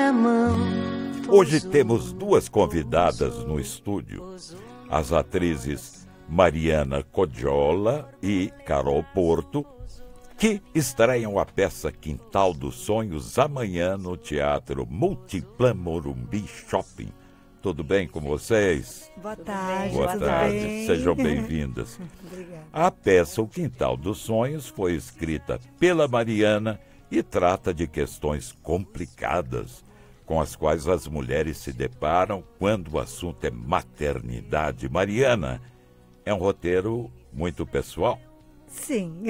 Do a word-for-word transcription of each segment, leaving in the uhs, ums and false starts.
minha mão. Hoje temos duas convidadas no estúdio, as atrizes Mariana Codiola e Carol Porto, que estreiam a peça Quintal dos Sonhos amanhã no Teatro Multiplan Morumbi Shopping. Tudo bem com vocês? Boa tarde. Boa tudo tarde, bem? sejam bem-vindas. Obrigada. A peça O Quintal dos Sonhos foi escrita pela Mariana e trata de questões complicadas com as quais as mulheres se deparam quando o assunto é maternidade. Mariana, é um roteiro muito pessoal? Sim,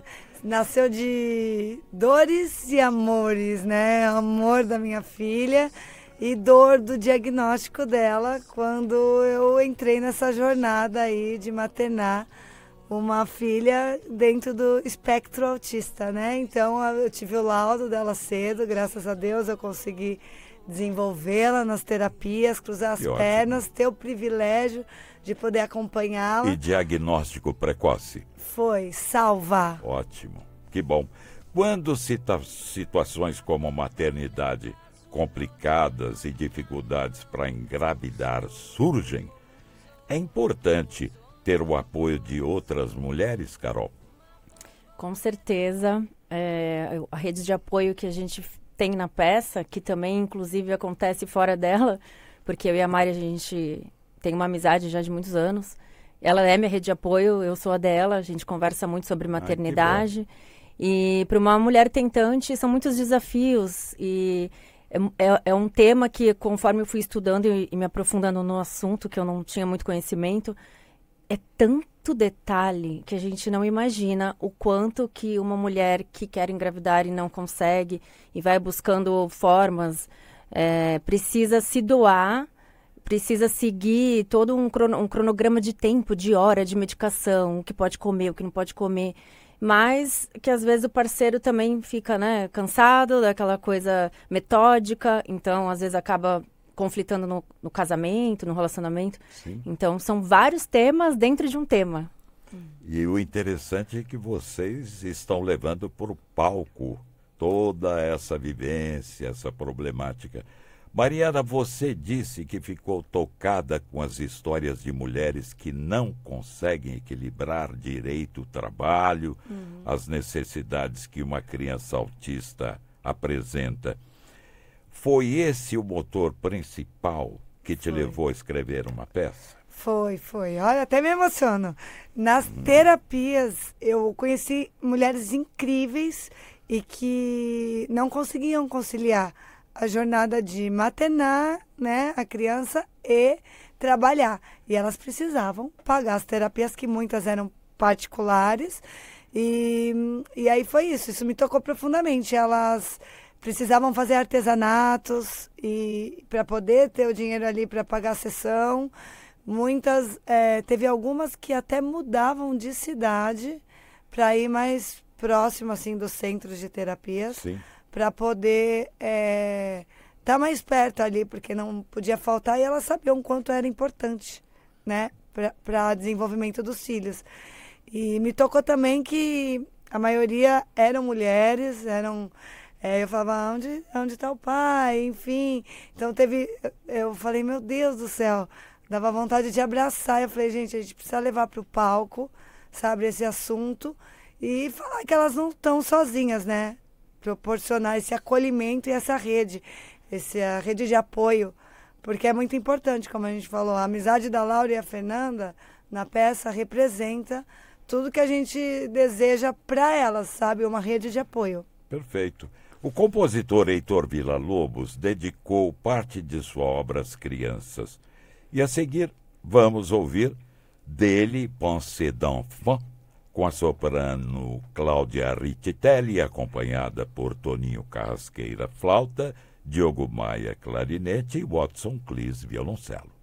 nasceu de dores e amores, né? Amor da minha filha e dor do diagnóstico dela quando eu entrei nessa jornada aí de maternar uma filha dentro do espectro autista, né? Então eu tive o laudo dela cedo, graças a Deus eu consegui desenvolvê-la nas terapias, cruzar as Que pernas, ótimo. ter o privilégio de poder acompanhá-la. E diagnóstico precoce? Foi salvar. Ótimo, que bom. Quando cita situações como maternidade complicadas e dificuldades para engravidar surgem, é importante ter o apoio de outras mulheres, Carol? Com certeza. É, a rede de apoio que a gente tem na peça, que também, inclusive, acontece fora dela, porque eu e a Mari, a gente tem uma amizade já de muitos anos. Ela é minha rede de apoio, eu sou a dela, a gente conversa muito sobre maternidade. Ai, e para uma mulher tentante, são muitos desafios. E é, é, é um tema que, conforme eu fui estudando e, e me aprofundando no assunto, que eu não tinha muito conhecimento, é tanto detalhe que a gente não imagina o quanto que uma mulher que quer engravidar e não consegue e vai buscando formas, é, precisa se doar, precisa seguir todo um, crono, um cronograma de tempo, de hora, de medicação, o que pode comer, o que não pode comer, mas que às vezes o parceiro também fica, né, cansado daquela coisa metódica, então às vezes acaba conflitando no, no casamento, no relacionamento. Sim. Então, são vários temas dentro de um tema. E o interessante é que vocês estão levando para o palco toda essa vivência, essa problemática. Mariana, você disse que ficou tocada com as histórias de mulheres que não conseguem equilibrar direito o trabalho, uhum. as necessidades que uma criança autista apresenta. Foi esse o motor principal que te Foi. levou a escrever uma peça? Foi, foi. Olha, até me emociono. Nas hum. terapias, eu conheci mulheres incríveis e que não conseguiam conciliar a jornada de maternar, né, a criança e trabalhar. E elas precisavam pagar as terapias, que muitas eram particulares. E, e aí foi isso. Isso me tocou profundamente. Elas precisavam fazer artesanatos e para poder ter o dinheiro ali para pagar a sessão. Muitas, é, teve algumas que até mudavam de cidade para ir mais próximo assim dos centros de terapias, para poder é, estar mais perto ali, porque não podia faltar, e elas sabiam o quanto era importante, né, para o desenvolvimento dos filhos. E me tocou também que a maioria eram mulheres, eram... É, eu falava, onde onde está o pai? Enfim, então teve, eu falei, meu Deus do céu, dava vontade de abraçar. Eu falei, gente, a gente precisa levar para o palco, sabe, esse assunto e falar que elas não estão sozinhas, né? Proporcionar esse acolhimento e essa rede, essa rede de apoio, porque é muito importante, como a gente falou, a amizade da Laura e a Fernanda na peça representa tudo que a gente deseja para elas, sabe? Uma rede de apoio. Perfeito. O compositor Heitor Villa-Lobos dedicou parte de sua obra às crianças. E a seguir, vamos ouvir dele Pensée d'enfant, com a soprano Cláudia Riccitelli, acompanhada por Toninho Carrasqueira, flauta, Diogo Maia, clarinete e Watson Cleese, violoncelo.